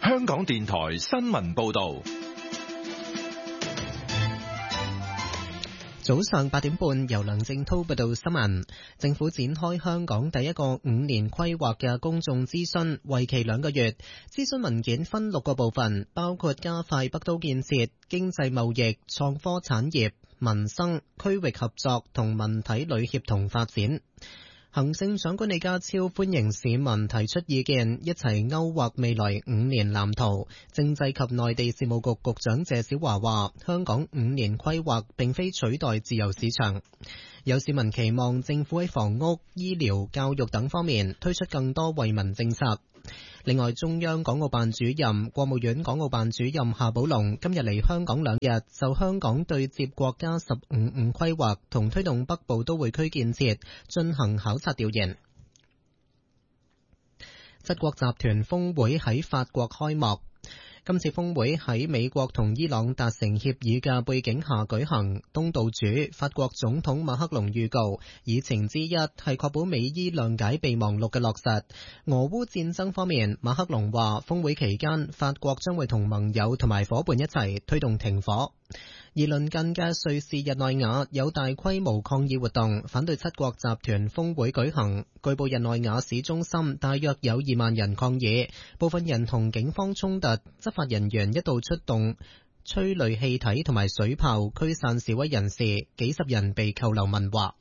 香港電台新聞報道。 早上8點半，由梁正濤報道新聞。政府展開香港第一個5年規劃嘅公眾諮詢，為期2個月。諮詢文件分6個部分，包括加快北都建設、經濟貿易、創科產業、民生、區域合作同文體旅協同發展。行政長官李家超歡迎市民提出意見，一齊勾畫未來5年藍圖。政制及內地事務局局長謝小華話，香港5年規劃並非取代自由市場。有市民期望政府喺房屋、醫療、教育等方面推出更多惠民政策。另外，中央港澳辦主任、國務院港澳辦主任夏寶龍今日嚟香港2日，就香港對接國家15五規劃同推動北部都會區建設進行考察調研。七國集團峰會喺法國開幕。今次峰會喺美國同伊朗達成協議嘅背景下舉行。東道主法國總統馬克龍預告，議程之一係確保美伊諒解備忘錄嘅落實。俄烏戰爭方面，馬克龍話峰會期間法國將會同盟友同埋夥伴一齊推動停火。而鄰近嘅瑞士日內瓦有大規模抗議活動，反對七國集團峰會舉行。據報日內瓦市中心大約有2萬人抗議，部分人同警方衝突，執法人員一度出動催淚氣體同埋水炮驅散示威人士，幾十人被扣留問話。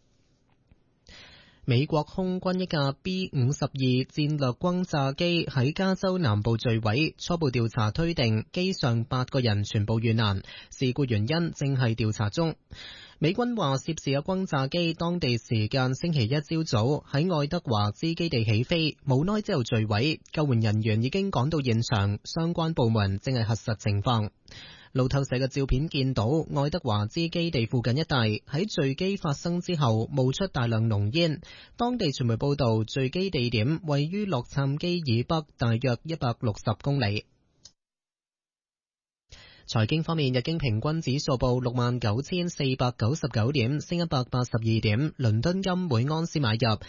美國空軍一架 B-52 戰略轟炸機喺加州南部墜毀，初步調查推定機上8個人全部遇難，事故原因正係調查中。美軍話涉事嘅轟炸機當地時間星期一朝早喺愛德華茲基地起飛，冇耐之後墜毀，救援人員已經趕到現場，相關部門正係核實情況。路透社嘅照片見到愛德華茲基地附近一帶喺墜機發生之後冒出大量濃煙。當地傳媒報道，墜機地點位於洛杉磯以北大約160公里。財經方面，日經平均指數報69,499點，升182點。倫敦金每盎司買入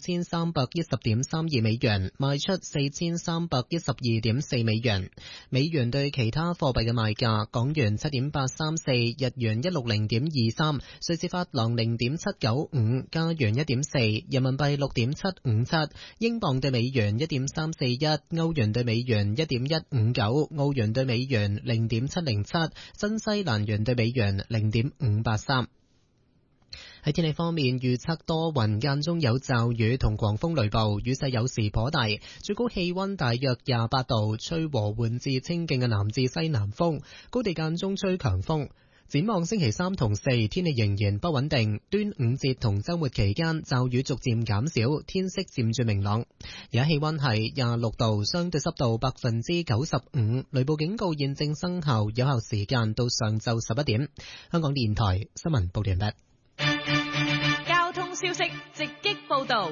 4310.32美元，賣出4312.4美元。美元對其他貨幣嘅賣價：港元7.834，日元160.23，瑞士法郎0.795，加元1.4，人民幣6.757，英鎊對美元1.341，歐元對美元1.159，澳元對美元0.707，新西蘭元對美元0.583。喺天氣方面，預測多雲，間中有驟雨同狂風雷暴，雨勢有時頗大，最高氣溫大約28度，吹和緩至清勁嘅南至西南風，高地間中吹強風。展望星期3同4，天氣仍然不穩定。端午節同週末期間，驟雨逐漸減少，天色漸轉明朗。而家氣溫係26度，相對濕度95%，雷暴警告現正生效，有效時間到上晝11點。香港電台新聞報道完畢。 交通消息直擊報道。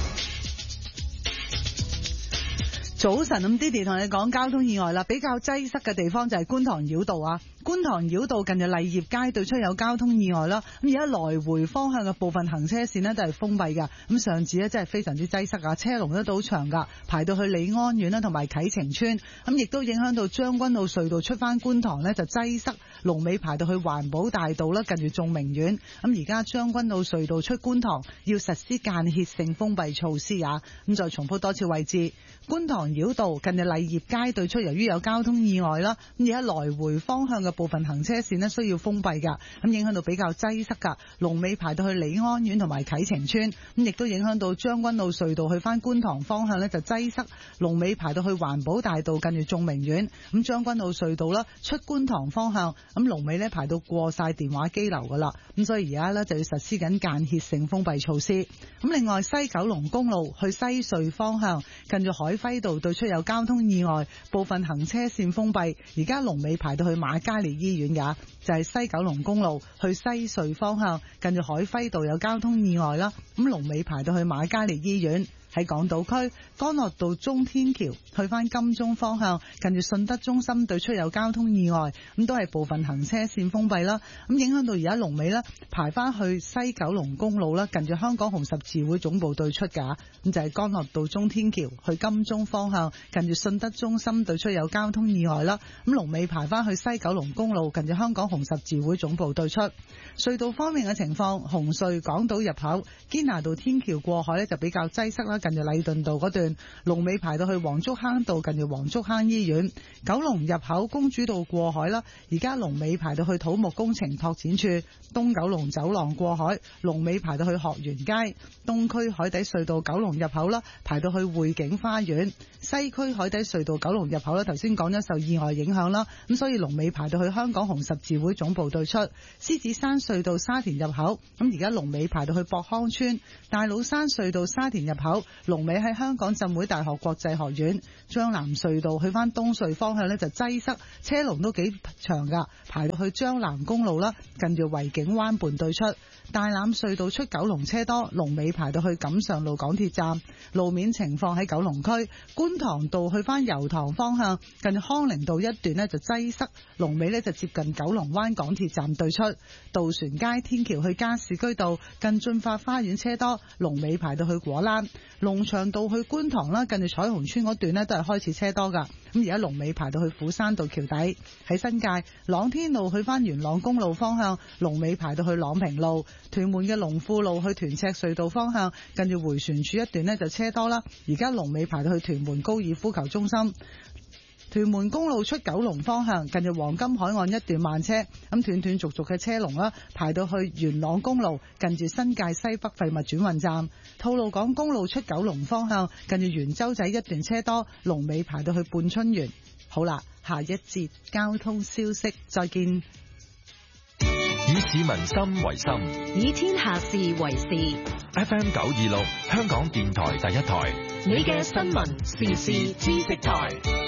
早晨，咁 Didi 同你講交通意外啦，比較擠塞嘅地方就係觀塘繞道啊。觀塘繞道近住勵業街對出有交通意外啦，咁而家來回方向嘅部分行車線呢都係封閉㗎，咁上次呢真係非常之擠塞啊，車龍都好長㗎，排到去李安苑啦同埋啟晴邨，咁亦都影響到將軍澳隧道出翻觀塘呢就擠塞，龍尾排到去環保大道啦，近住眾明苑，咁而家將軍澳隧道出觀塘要實施間歇性封閉措施啊，咁再重複多次位置，觀塘繞道近住勵業街對出由於有交通意外啦，咁而家來回方向嘅部分行車線呢需要封閉㗎，咁影響到比較擠塞㗎，龍尾排到去李安苑同埋啟晴邨，咁亦都影響到將軍澳隧道去翻觀塘方向呢就擠塞，龍尾排到去環保大道近住眾明苑，咁將軍澳隧道啦出觀塘方向，咁龍尾呢排到過晒電話機樓㗎啦，咁所以而家呢就要實施緊間歇性封閉措施。咁另外西九龍公路去西隧方向近住海輝道對出有交通意外，部分行車線封閉，而家龍尾排到去瑪嘉烈醫院㗎，就係西九龍公路去西隧方向近住海輝道有交通意外啦，咁龍尾排到去瑪嘉烈醫院。 喺港島區干諾道中天橋去返金鐘方向，近住信德中心對出有交通意外，咁都係部分行車線封閉啦。咁影響到而家龍尾呢排返去西九龍公路啦，近住香港紅十字會總部對出㗎。咁就係干諾道中天橋去金鐘方向，近住信德中心對出有交通意外啦。咁龍尾排返去西九龍公路，近住香港紅十字會總部對出。隧道方面嘅情況，紅隧港島入口堅拿道天橋過海呢就比較擠塞啦，近住禮頓道嗰段龍尾排到去黃竹坑道，近住黃竹坑醫院。九龍入口公主道過海啦，而家龍尾排到去土木工程拓展處。東九龍走廊過海龍尾排到去學園街。東區海底隧道九龍入口啦，排到去匯景花園。西區海底隧道九龍入口咧，頭先講咗受意外影響啦，咁所以龍尾排到去香港紅十字會總部對出。獅子山隧道沙田入口，咁而家龍尾排到去博康村。大老山隧道沙田入口龍尾喺香港浸會大學國際學院。將南隧道去翻東隧方向呢就擠塞，車龍都幾長噶，排到去將南公路啦，近住維景灣畔對出。大欖隧道出九龍車多，龍尾排到去錦上路港鐵站。路面情況喺九龍區觀塘道去翻油塘方向，近住康寧道一段呢就擠塞，龍尾呢就接近九龍灣港鐵站對出。渡船街天橋去加士居道近駿發花園車多，龍尾排到去果欄。龍翔道去觀塘啦，近住彩虹村嗰段呢都係開始車多噶。咁而家龍尾排到去虎山道橋底。喺新界朗天路去翻元朗公路方向，龍尾排到去朗平路。屯門嘅龍富路去屯赤隧道方向，近住迴旋處一段呢就車多啦。而家龍尾排到去屯門高爾夫球中心。屯門公路出九龍方向，近住黃金海岸一段慢車，咁斷斷續續嘅車龍啦，排到去元朗公路，近住新界西北廢物轉運站。吐露港公路出九龍方向，近住元洲仔一段車多，龍尾排到去半春園。好啦，下一節交通消息，再見。 以市民心為心， 以天下事為事。 FM 926香港電台第一台， 你嘅新聞時事知識台。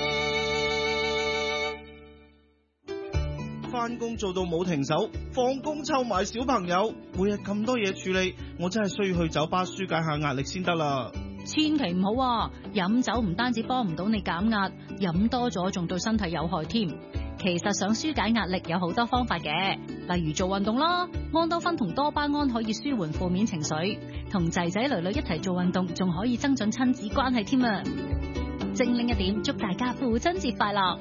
返工做到冇停手，放工湊埋小朋友，每日咁多嘢處理，我真係需要去酒吧紓解下壓力先得啦。 千祈唔好啊！飲酒唔單止幫唔到你減壓，飲多咗仲對身體有害添。其實想紓解壓力有好多方法嘅，例如做運動啦，安多芬同多巴胺可以舒緩負面情緒，同仔仔女女一齊做運動仲可以增進親子關係添啊！精靈一點，祝大家父親節快樂！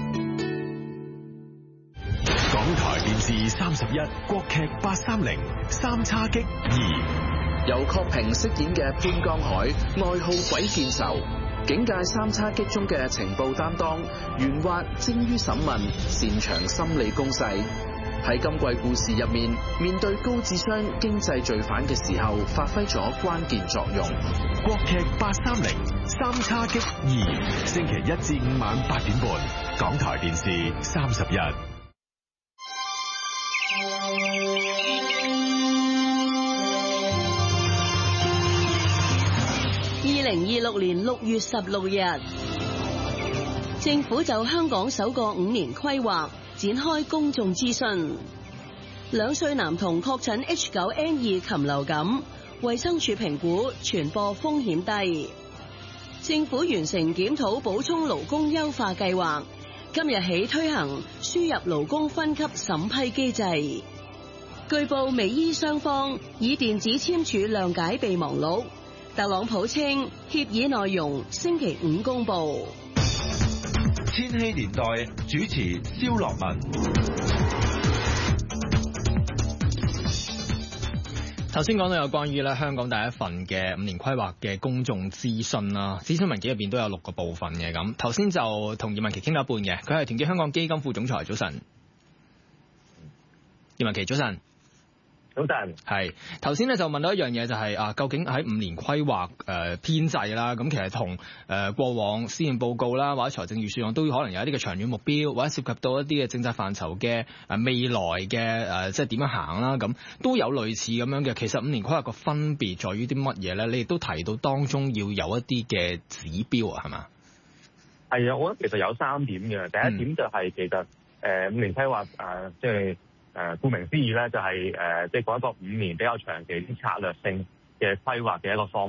港台電視31國劇830三叉戟2， 由郝平飾演嘅潘江海，外號鬼見愁，警界三叉戟中嘅情報擔當，圓滑精於審問，擅長心理攻勢。喺今季故事入面，面對高智商經濟罪犯嘅時候，發揮咗關鍵作用。 國劇830三叉戟2，星期1至5晚8點半，港台電視31。 2026年6月16日，政府就香港首個5年規劃展開公眾諮詢。2歲男童確診 H9N2 禽流感，衛生署評估傳播風險低。政府完成檢討補充勞工優化計劃，今日起推行輸入勞工分級審批機制。據報美伊雙方以電子簽署諒解備忘錄。特朗普稱協議內容星期5公佈。 千禧年代主持蕭樂文。 頭先講到有關於咧香港第一份嘅5年規劃嘅公眾諮詢啦，諮詢文件入邊都有6個部分嘅。咁頭先就同葉文琪傾咗一半嘅，佢係團結香港基金副總裁。早晨，葉文琪早晨。 早晨， 係頭先咧就問到一樣嘢，就係究竟喺5年規劃編制啦，咁其實同過往施政報告啦或者財政預算案都可能有一啲嘅長遠目標，或者涉及到一啲嘅政策範疇嘅未來嘅即係點樣行啦，咁都有類似咁樣嘅。其實5年規劃個分別在於啲乜嘢咧？你亦都提到當中要有一啲嘅指標啊，係嘛？ 係啊，我覺得其實有3點嘅。第一點就係其實5年規劃即係。顧名思義咧，就係即係講一個5年比較長期啲策略性嘅規劃嘅一個方向。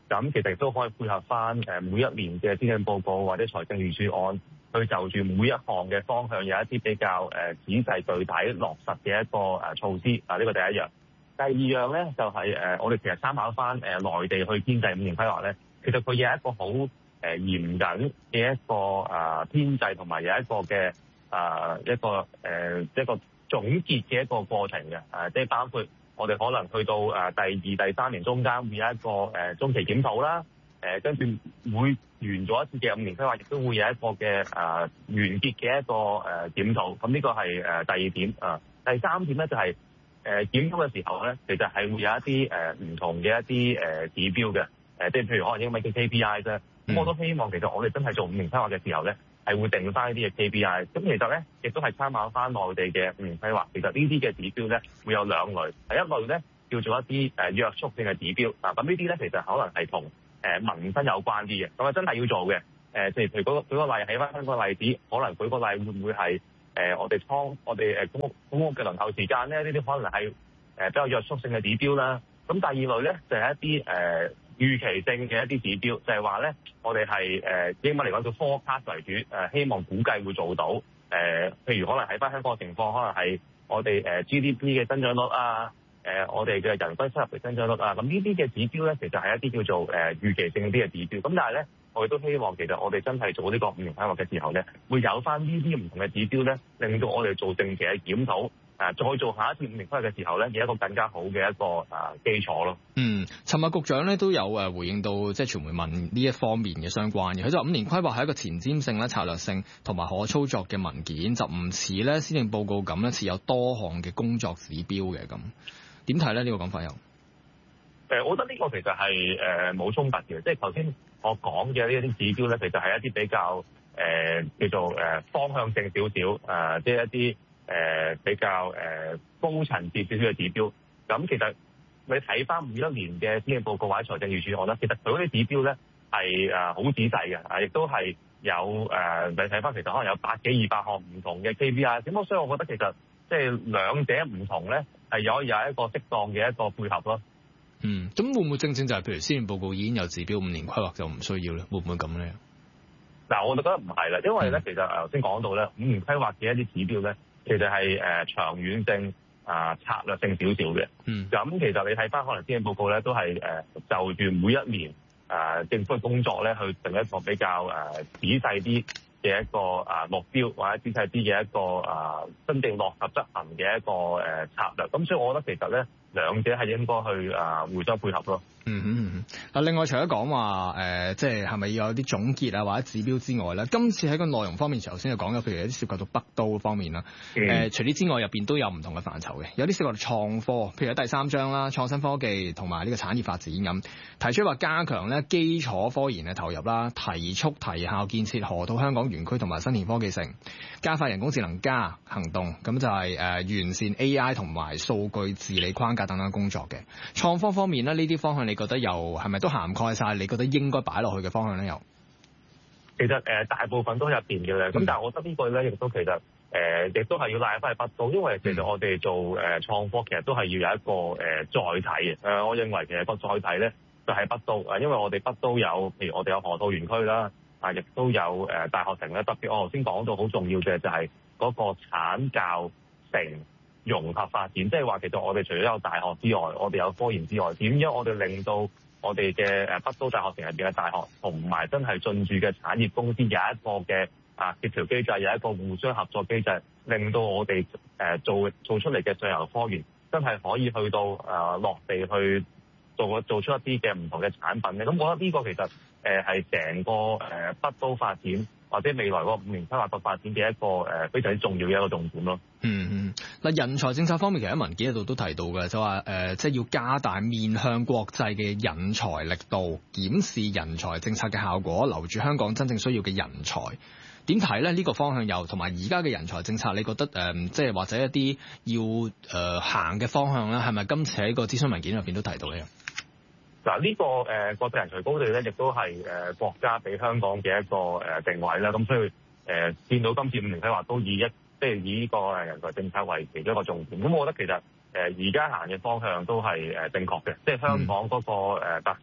咁其實亦都可以配合翻每一年嘅施政報告或者財政預算案，去就住每一項嘅方向有一啲比較仔細具體落實嘅一個措施。呢個第一樣。第二樣咧就係我哋其實參考翻內地去編制5年規劃咧，其實佢有一個好嚴謹嘅一個編制，同埋有一個嘅一個總結嘅一個過程嘅。即係包括我哋可能去到第2、第3年中間會有一個中期檢討啦。跟住會完咗一次嘅5年規劃，亦都會有一個嘅完結嘅一個檢討。咁呢個係第二點。第3點咧就係檢討嘅時候咧，其實係會有一啲唔同嘅一啲指標嘅。即係譬如可能英文叫 KPI 啫。咁我都希望其實我哋真係做5年規劃嘅時候咧，係會定翻呢啲嘅 KPI。咁其實咧亦都係參考翻內地嘅5年規劃。其實呢啲嘅指標咧會有兩類。第一類咧叫做一啲約束性嘅指標。咁呢啲咧其實可能係同民生有關啲嘅，咁啊真係要做嘅。譬如舉個例，喺翻香港嘅例子，可能舉個例會唔會係我哋公屋嘅輪候時間咧？呢啲可能係比較約束性嘅指標啦。咁第二類咧就係一啲預期性嘅一啲指標，就係話咧我哋係英文嚟講叫 forecast 為主，希望估計會做到。譬如可能喺翻香港嘅情況，可能係我哋GDP 嘅增長率啊。我哋嘅人均收入嘅增長率啊，咁呢啲嘅指標咧，其實係一啲叫做預期性啲嘅指標。咁但係咧，我哋都希望其實我哋真係做呢個5年規劃嘅時候咧，會有翻呢啲唔同嘅指標咧，令到我哋做定期嘅檢討，再做下一次5年規劃嘅時候咧，有一個更加好嘅一個基礎咯。 尋日局長咧都有回應到，即係傳媒問呢一方面嘅相關嘅。佢就5年規劃係一個前瞻性咧、策略性同埋可操作嘅文件，就唔似咧施政報告咁咧，設有多項嘅工作指標嘅咁。點睇咧？呢個講法又？ 我覺得呢個其實係冇衝突嘅，即係頭先我講嘅呢一啲指標咧，其實係一啲比較叫做方向性少少，即係一啲比較高層次少少嘅指標。咁其實你睇翻每一年嘅施政報告或者財政預算案咧，其實佢嗰啲指標咧係好仔細嘅，亦都係有你睇翻其實可能有100幾200項唔同嘅 KPI。咁所以我覺得其實即係兩者唔同咧，係有一個適當嘅一個配合咯。 咁會唔會正正就係譬如施政報告已經有指標，5年規劃就唔需要咧？會唔會咁咧？ 嗱，我就覺得唔係啦，因為咧其實頭先講到咧5年規劃嘅一啲指標咧，其實係長遠性策略性少少嘅。咁其實你睇翻可能施政報告咧，都係就住每一年政府嘅工作咧，去定一個比較仔細啲嘅一個目標，或者仔細啲嘅一個真正落實執行嘅一個策略。咁所以我覺得其實咧兩者係應該去互相配合咯。 另外除咗講話即係係咪要有啲總結啊或者指標之外咧，今次喺個內容方面，頭先就講咗，譬如有啲涉及到北都方面啦。除此之外，入邊都有唔同嘅範疇嘅，有啲涉及到創科，譬如喺第3章啦，創新科技同埋呢個產業發展咁，提出話加強咧基礎科研嘅投入啦，提速提效建設河套香港園區同埋新田科技城，加快人工智能加行動，咁就係完善 AI 同埋數據治理框架等等工作嘅。創科方面咧，呢啲方向你覺得又係咪都涵蓋晒？你覺得應該擺落去嘅方向咧？又其實大部分都入邊嘅咧，咁但係我覺得呢個咧亦都其實亦都係要賴翻去北都，因為其實我哋做創科其實都係要有一個載體嘅。我認為其實個載體咧就係北都，因為我哋北都有，譬如我哋有河套園區啦，亦都有大學城咧。特別我頭先講到好重要嘅就係嗰個產教城融合發展，即係話其實我哋除咗有大學之外，我哋有科研之外，點樣我哋令到我哋嘅北都大學城入邊嘅大學同埋真係進駐嘅產業公司有一個嘅協調機制，有一個互相合作機制，令到我哋做出嚟嘅上游科研真係可以去到落地去做出一啲嘅唔同嘅產品咧。咁我覺得呢個其實係成個北都發展或者未來嗰5年規劃嘅發展嘅一個非常之重要嘅一個重點咯。 嗱，人才政策方面，其實喺文件度都提到嘅，就話即係要加大面向國際嘅引才力度，檢視人才政策嘅效果，留住香港真正需要嘅人才。點睇咧？呢個方向又同埋而家嘅人才政策，你覺得即係或者一啲要行嘅方向咧，係咪今次喺個諮詢文件入邊都提到咧？ 嗱，呢個國際人才高地咧，亦都係國家俾香港嘅一個定位啦。咁所以見到今次5年規劃都以呢個人才政策為其中一個重點。咁我覺得其實而家行嘅方向都係正確嘅，即係香港嗰個特色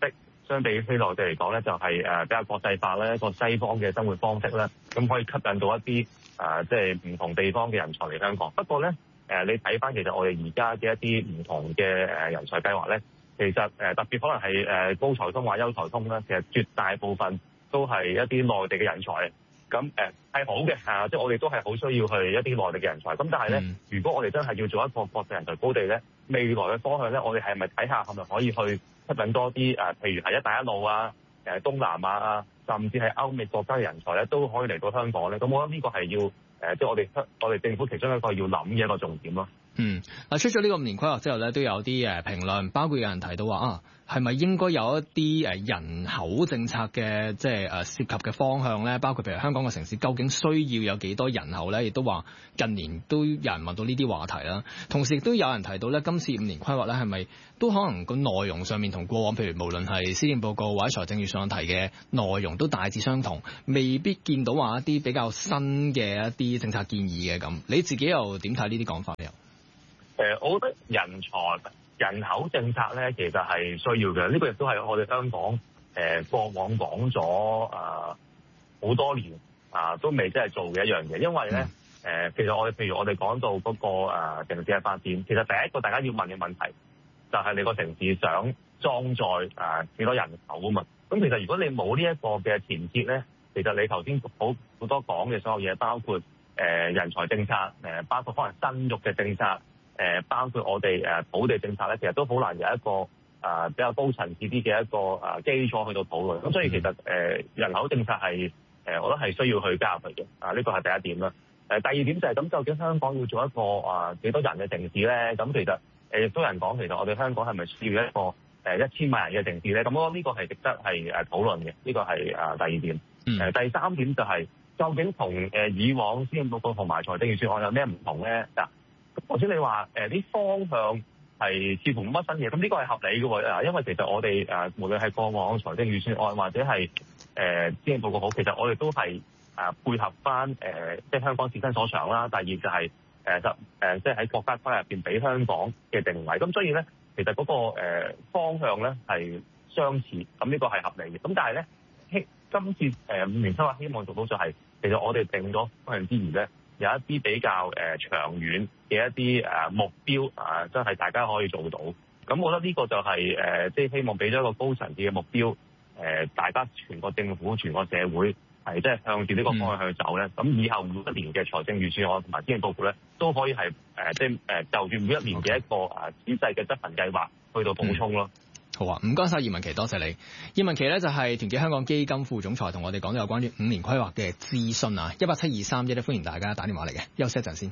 相比起內地嚟講咧，就係比較國際化咧，一個西方嘅生活方式咧，咁可以吸引到一啲即係唔同地方嘅人才嚟香港。不過咧，你睇翻其實我哋而家嘅一啲唔同嘅人才計劃咧，其實特別可能係高才通或優才通咧，其實絕大部分都係一啲內地嘅人才。咁係好嘅即係我哋都係好需要去一啲內地嘅人才。咁但係咧，如果我哋真係要做一個國際人才高地咧，未來嘅方向咧，我哋係咪睇下係咪可以去吸引多啲譬如係一帶一路啊、東南亞啊，甚至係歐美國家嘅人才咧，都可以嚟到香港咧。咁我覺得呢個係要即係我哋政府其中一個要諗嘅一個重點咯。 出咗呢個5年規劃之後咧，都有啲評論，包括有人提到話係咪應該有一啲人口政策嘅即係涉及嘅方向咧？包括譬如香港嘅城市究竟需要有幾多人口咧？亦都話近年都有人問到呢啲話題啦。同時亦都有人提到咧，今次5年規劃咧係咪都可能個內容上面同過往譬如無論係施政報告或者財政預算案提嘅內容都大致相同，未必見到話一啲比較新嘅一啲政策建議嘅咁。你自己又點睇呢啲講法咧？ 我覺得人口政策咧，其實係需要嘅。呢個亦都係我哋香港過往講咗好多年都未真係做嘅一樣嘢。因為咧其實譬如我哋講到嗰個城市嘅發展，其實第一個大家要問嘅問題就係你個城市想裝載幾多人口啊嘛。咁其實如果你冇呢一個嘅前設咧，其實你頭先好多講嘅所有嘢，包括人才政策，包括可能生育嘅政策。包括我哋土地政策咧，其實都好難有一個比較高層次啲嘅一個基礎去到討論。咁所以其實人口政策係我覺得係需要去加入去嘅。呢個係第一點啦。第二點就係咁，究竟香港要做一個幾多人嘅城市咧？咁其實亦都有人講，其實我哋香港係咪需要一個1000萬人嘅城市咧？咁我覺得呢個係值得係討論嘅。呢個係第二點。第三點就係究竟同以往施政報告同埋財政預算案有咩唔同咧？嗱。頭先你話啲方向係似乎冇乜新嘢，咁呢個係合理嘅喎。因為其實我哋無論係過往財政預算案或者係施政報告好，其實我哋都係配合翻即係香港自身所長啦。第二就係即係喺國家規劃入邊俾香港嘅定位。咁所以咧，其實嗰個方向咧係相似，咁呢個係合理嘅。咁但係咧，今次5年規劃希望做到就係，其實我哋定咗方向之餘咧，有一啲比較長遠嘅一啲目標真係大家可以做到。咁我覺得呢個就係即係希望俾咗一個高層次嘅目標，大家全個政府、全個社會係即係向住呢個方向去走咧。咁以後每一年嘅財政預算案同埋施政報告咧，都可以係即係就住每一年嘅一個仔細嘅執行計劃去到補充咯。 好啊，唔該晒葉文祺，多謝你。葉文祺咧就係團結香港基金副總裁，同我哋講咗有關於5年規劃嘅諮詢啊，18723咧，歡迎大家打電話嚟嘅。休息一陣先。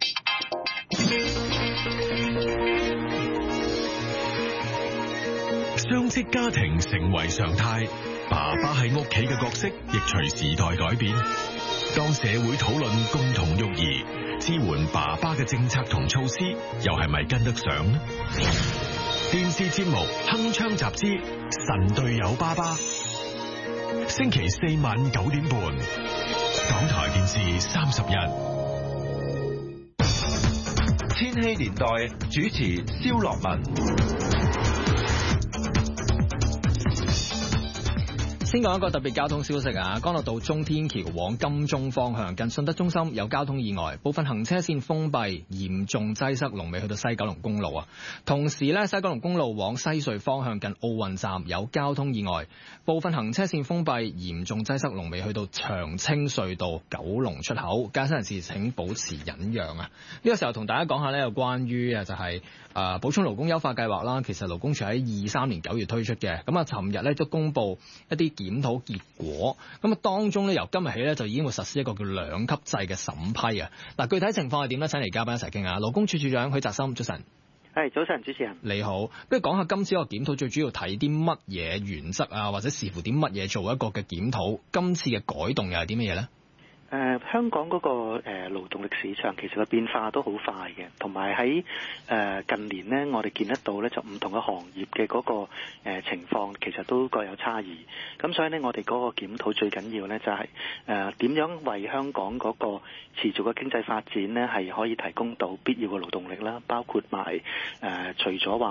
雙職家庭成為常態，爸爸喺屋企嘅角色亦隨時代改變。當社會討論共同育兒，支援爸爸嘅政策同措施，又係咪跟得上呢？電視節目《鏗鏘集之神隊友爸爸》，星期4晚9點半，港台電視31。 千禧年代主持蕭樂文。 先講一個特別交通消息啊！干諾道中天橋往金鐘方向近信德中心有交通意外，部分行車線封閉，嚴重擠塞，龍尾去到西九龍公路啊！同時咧，西九龍公路往西隧方向近奧運站有交通意外，部分行車線封閉，嚴重擠塞，龍尾去到長青隧道九龍出口，駕駛人士請保持忍讓啊！呢個時候同大家講下咧，有關於就係補充勞工優化計劃啦。其實勞工處喺23年9月推出嘅，咁啊，尋日咧都公布一啲檢討結果，咁啊當中咧由今日起咧就已經會實施一個叫2級制嘅審批啊！嗱，具體情況係點咧？請嚟嘉賓一齊傾下。勞工處處長許澤森，早晨。 係，早晨，主持人。你好， 不如講下今次個檢討最主要睇啲乜嘢原則啊，或者視乎啲乜嘢做一個嘅檢討？今次嘅改動又係啲乜嘢咧？ 香港嗰個勞動力市場其實個變化都好快嘅，同埋喺近年呢，我哋見得到呢，就唔同嘅行業嘅嗰個情況其實都各有差異。咁所以呢，我哋嗰個檢討最緊要呢，就係點樣為香港嗰個持續嘅經濟發展呢，係可以提供到必要嘅勞動力啦，包括埋除咗話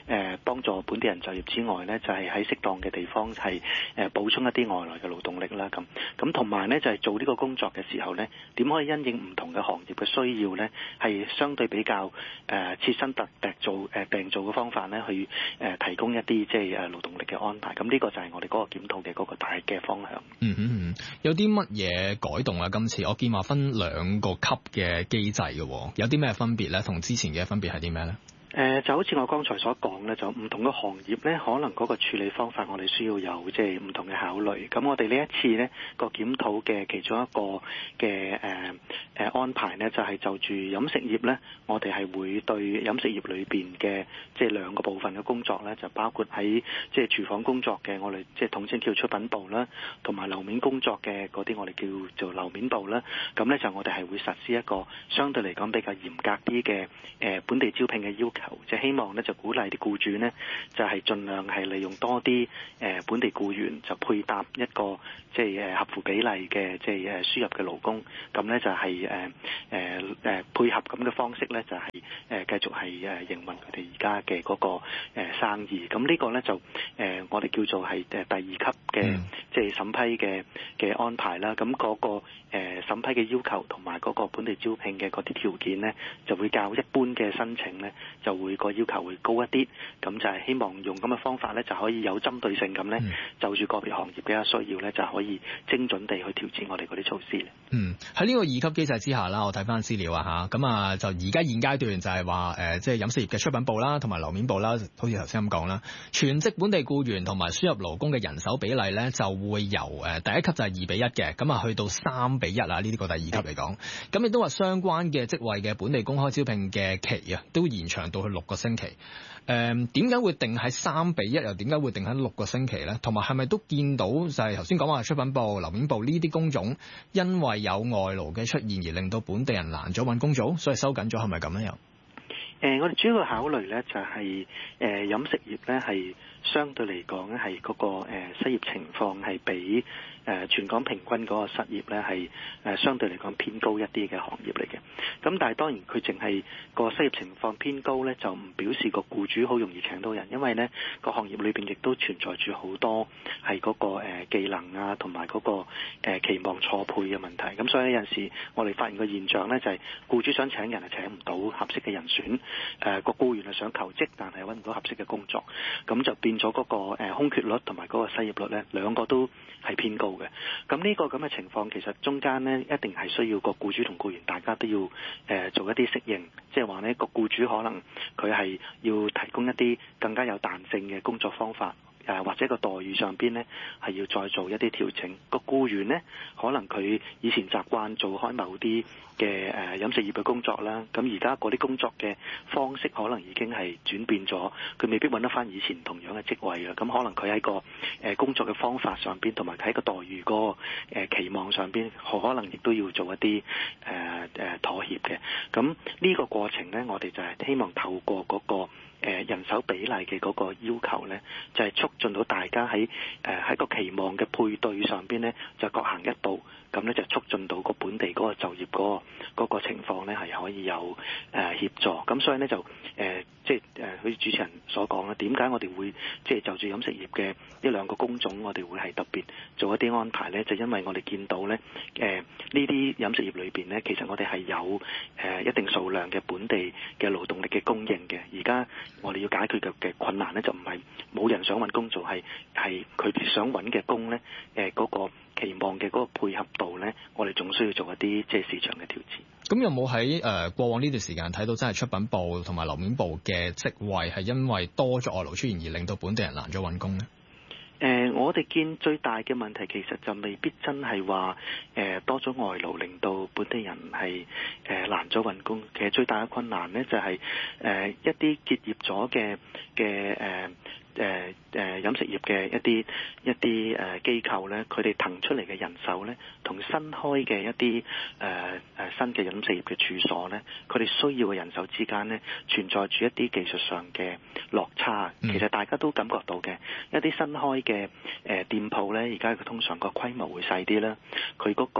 幫助本地人就業之外咧，就係喺適當嘅地方係補充一啲外來嘅勞動力啦。咁同埋咧就係做呢個工作嘅時候咧，點可以因應唔同嘅行業嘅需要咧，係相對比較切身特別訂做嘅方法咧，去提供一啲即係勞動力嘅安排。咁呢個就係我哋嗰個檢討嘅嗰個大嘅方向。 有啲乜嘢改動啊？今次我見話分兩個級嘅機制嘅，有啲咩分別咧？同之前嘅分別係啲咩咧？ 就好似我剛才所講咧，就唔同嘅行業咧，可能嗰個處理方法我哋需要有即係唔同嘅考慮。咁我哋呢一次咧個檢討嘅其中一個嘅安排咧，就係就住飲食業咧，我哋係會對飲食業裏邊嘅即係兩個部分嘅工作咧，就包括喺即係廚房工作嘅，我哋即係統稱叫出品部啦，同埋樓面工作嘅嗰啲我哋叫做樓面部啦。咁咧就我哋係會實施一個相對嚟講比較嚴格啲嘅本地招聘嘅要求。即係希望咧，就鼓勵啲僱主咧，就係盡量係利用多啲本地僱員，就配搭一個即係合乎比例嘅即係輸入嘅勞工。咁咧就係配合咁嘅方式咧，就係繼續係營運佢哋而家嘅嗰個生意。咁呢個咧就我哋叫做係第二級嘅即係審批嘅安排啦。咁嗰個審批嘅要求同埋嗰個本地招聘嘅嗰啲條件咧，就會較一般嘅申請咧，就會個要求會高一啲。咁就係希望用咁嘅方法咧，就可以有針對性咁咧，就住個別行業嘅需要咧，就可以精準地去調整我哋嗰啲措施。 喺呢個二級機制之下啦，我睇翻資料啊嚇，咁啊就而家現階段就係話即係飲食業嘅出品部啦，同埋樓面部啦，好似頭先咁講啦，全職本地僱員同埋輸入勞工嘅人手比例咧，就會由第一級就係2:1嘅，咁啊去到3:1啊，呢啲個第二級嚟講，咁亦都話相關嘅職位嘅本地公開招聘嘅期啊，都延長到去6個星期。點解會定喺3:1，又點解會定喺6個星期咧？同埋係咪都見到就係頭先講話出品部、樓面部呢啲工種，因為有外勞嘅出現而令到本地人難咗揾工做，所以收緊咗，係咪咁咧？ 我哋主要嘅考慮咧就係飲食業咧係相對嚟講咧係嗰個失業情況係比全港平均嗰個失業咧係相對嚟講偏高一啲嘅行業嚟嘅。咁但係當然佢淨係個失業情況偏高咧，就唔表示個僱主好容易請到人，因為咧個行業裏邊亦都存在住好多係嗰個技能啊同埋嗰個期望錯配嘅問題。咁所以有陣時我哋發現個現象咧就係僱主想請人係請唔到合適嘅人選，個僱員係想求職但係揾唔到合適嘅工作，咁就變咗嗰個空缺率同埋嗰個失業率咧兩個都係偏高嘅。咁呢個咁嘅情況其實中間咧一定係需要個僱主同僱員大家都要做一啲適應，即係話呢個僱主可能佢係要提供一啲更加有彈性嘅工作方法。或者個待遇上邊呢係要再做一啲調整。個僱員呢可能佢以前習慣做開某啲嘅飲食業嘅工作啦，咁而家嗰啲工作嘅方式可能已經係轉變咗，佢未必揾得翻以前同樣嘅職位啦。咁可能佢喺個工作嘅方法上邊，同埋喺個待遇個期望上邊，可能亦都要做一啲妥協嘅。咁呢個過程呢，我哋就係希望透過嗰個人手比例嘅嗰個要求呢，就係促進到大家喺個期望嘅配對上邊呢，就各行一步，咁呢就促進到個本地嗰個就業嗰個情況呢，係可以有協助。咁所以呢，就即係好似主持人所講啦，點解我哋會即係就住飲食業嘅呢兩個工種，我哋會係特別做一啲安排呢？就因為我哋見到呢，呢啲飲食業裏邊呢，其實我哋係有一定數量嘅本地嘅勞動力嘅供應嘅。而家我哋要解決嘅困難呢，就唔係冇人想揾工做，係佢哋想揾嘅工呢，嗰個期望嘅嗰個配合度呢，我哋仲需要做一啲即係市場嘅調節。 咁有冇喺過往呢段時間睇到真係出品部同埋樓面部嘅職位係因為多咗外勞出現而令到本地人難咗揾工呢？ 我哋見最大嘅問題其實就未必真係話多咗外勞令到本地人係難咗揾工。其實最大嘅困難呢，就係一啲結業咗嘅飲食業嘅一啲機構咧，佢哋騰出嚟嘅人手咧，同新開嘅一啲新嘅飲食業嘅處所咧，佢哋需要嘅人手之間咧，存在住一啲技術上嘅落差。其實大家都感覺到嘅，一啲新開嘅店鋪咧，而家佢通常個規模會細啲啦，佢嗰個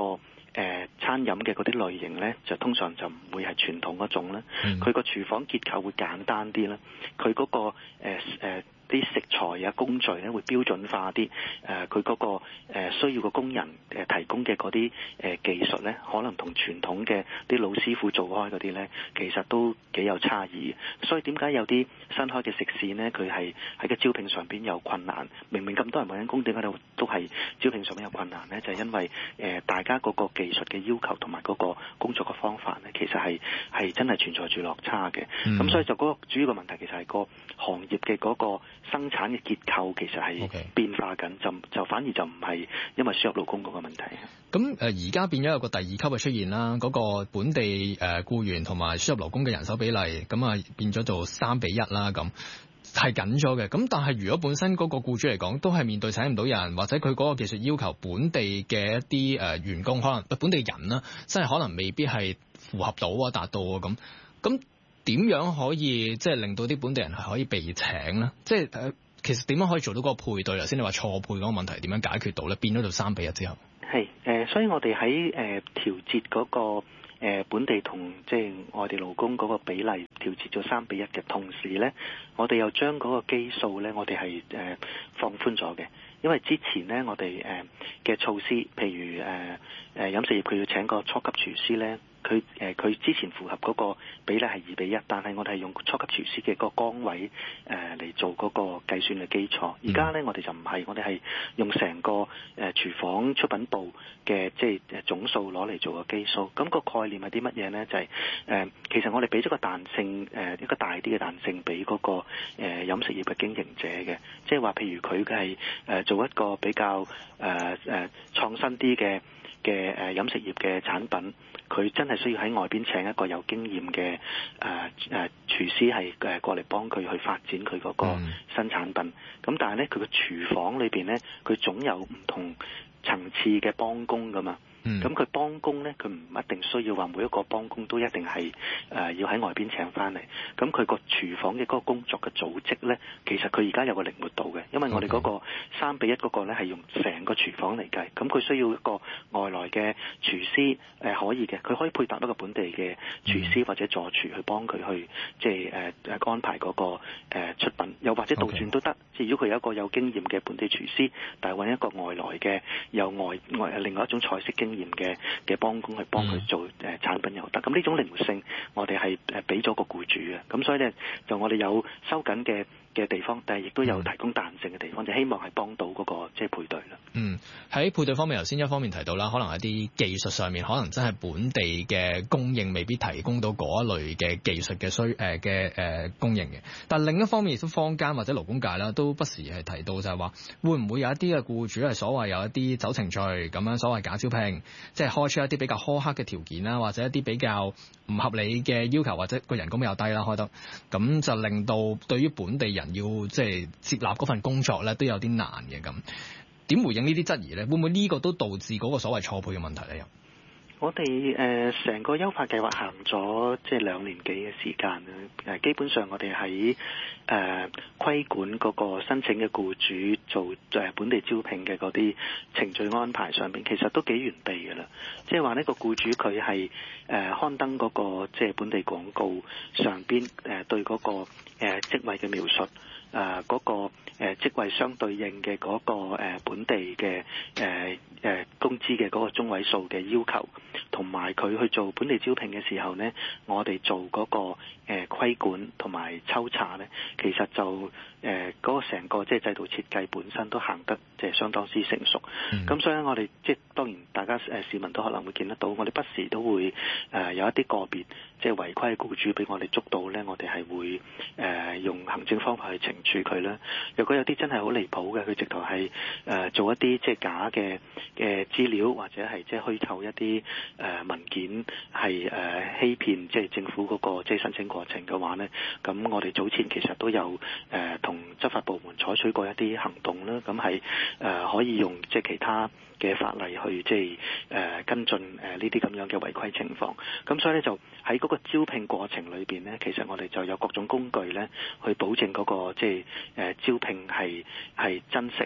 餐飲嘅嗰啲類型咧，就通常就唔會係傳統嗰種啦。佢個廚房結構會簡單啲啦，佢嗰個啲食材啊工序咧會標準化啲，佢嗰個需要個工人提供嘅嗰啲技術咧，可能同傳統嘅啲老師傅做開嗰啲咧，其實都幾有差異。所以點解有啲新開嘅食肆咧，佢係喺個招聘上邊有困難？明明咁多人揾緊工，點解都係招聘上邊有困難咧？就係因為大家嗰個技術嘅要求同埋嗰個工作嘅方法咧，其實係真係存在住落差嘅。咁所以就嗰個主要嘅問題，其實係個行業嘅嗰個生產嘅結構其實係變化緊，就反而就唔係因為輸入勞工嗰個問題。 咁而家變咗有個第二級嘅出現啦，嗰個本地僱員同埋輸入勞工嘅人手比例，咁啊變咗做3:1啦，咁係緊咗嘅。咁但係如果本身嗰個僱主嚟講，都係面對請唔到人，或者佢嗰個技術要求本地嘅一啲員工，可能本地人啦，真係可能未必係符合到啊，達到啊咁點樣可以即係令到啲本地人係可以被請咧？即係其實點樣可以做到嗰個配對？頭先你話錯配嗰個問題點樣解決到咧？變咗做3:1之後， 係所以我哋喺調節嗰個本地同即係外地勞工嗰個比例調節咗3:1嘅同時咧，我哋又將嗰個基數咧，我哋係放寬咗嘅。因為之前咧，我哋嘅措施，譬如飲食業佢要請個初級廚師咧。佢之前符合嗰個比例係2:1，但係我哋係用初級廚師嘅個崗位嚟做嗰個計算嘅基礎。而家咧我哋就唔係，我哋係用成個廚房出品部嘅即係總數攞嚟做個基數。咁個概念係啲乜嘢咧？就係其實我哋俾咗個彈性一個大啲嘅彈性俾嗰個飲食業嘅經營者嘅，即係話譬如佢係做一個比較創新啲嘅飲食業嘅產品。佢真係需要喺外邊請一個有經驗嘅廚師係過嚟幫佢去發展佢嗰個新產品。咁但係咧，佢個廚房裏邊咧，佢總有唔同層次嘅幫工噶嘛。咁佢幫工咧，佢唔一定需要話每一個幫工都一定係要喺外邊請翻嚟。咁佢個廚房嘅嗰個工作嘅組織咧，其實佢而家有個靈活度嘅，因為我哋嗰個3:1嗰個咧係用成個廚房嚟計。咁佢需要一個外來嘅廚師可以嘅，佢可以配搭一個本地嘅廚師或者助廚去幫佢去即係安排嗰個出品，又或者倒轉都得。即係如果佢有一個有經驗嘅本地廚師，但係揾一個外來嘅有另外一種菜式經驗嘅幫工去幫佢做產品又得。咁呢種靈活性我哋係俾咗個僱主嘅。咁所以咧就我哋有收緊嘅地方，但係亦都有提供彈性嘅地方，就希望係幫到嗰個即係配對啦。 喺配對方面，頭先一方面提到啦，可能一啲技術上面，可能真係本地嘅供應未必提供到嗰一類嘅技術嘅供應嘅。但另一方面亦都坊間或者勞工界啦，都不時係提到就係話，會唔會有一啲嘅僱主係所謂有一啲走程序咁樣所謂假招聘，即係開出一啲比較苛刻嘅條件啦，或者一啲比較唔合理嘅要求，或者個人工比較低啦，開得咁就令到對於本地人要即係接納嗰份工作咧，都有啲難嘅。咁點回應呢啲質疑咧？會唔會呢個都導致嗰個所謂錯配嘅問題咧？ 我哋成個優化計劃行咗即係2年幾嘅時間啦。基本上我哋喺規管嗰個申請嘅僱主做本地招聘嘅嗰啲程序安排上邊，其實都幾完備嘅啦。即係話呢個僱主佢係刊登嗰個即係本地廣告上邊對嗰個職位嘅描述。嗰個職位相對應嘅嗰個本地嘅工資嘅嗰個中位數嘅要求，同埋佢去做本地招聘嘅時候呢，我哋做嗰個規管同埋抽查呢，其實就嗰個成個即係制度設計本身都行得即係相當之成熟。咁所以我哋即係當然大家市民都可能會見得到，我哋不時都會有一啲個別即係違規僱主俾我哋捉到呢，我哋係會用行政方法去懲處佢啦。如果有啲真係好離譜嘅，佢直頭係做一啲即係假嘅資料，或者係即係虛構一啲文件，係欺騙即係政府嗰個即係申請過程嘅話呢，咁我哋早前其實都有同執法部門採取過一啲行動啦。咁係可以用即係其他嘅法例去即係跟進呢啲咁樣嘅違規情況。咁所以咧就喺嗰個招聘過程裏邊呢，其實我哋就有各種工具咧去保證嗰個即係招聘係真誠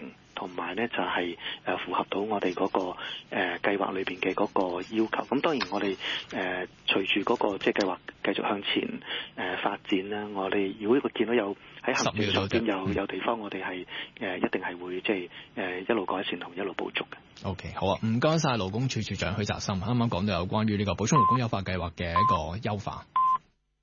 同埋咧就係符合到我哋嗰個計劃裏邊嘅嗰個要求。咁當然我哋隨住嗰個即係計劃繼續向前發展啦，我哋如果見到有喺行政上邊有地方，我哋係一定係會即係一路改善同一路補足嘅。 OK， 好啊，唔該晒勞工處處長許澤森，啱啱講到有關於呢個補充勞工優化計劃嘅一個優化。